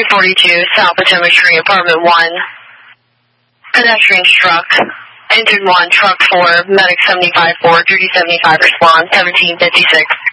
242 South Potomac Street, Apartment 1. Pedestrian struck. Engine 1, Truck 4, Medic 75-4, Duty 75, respond, 1756.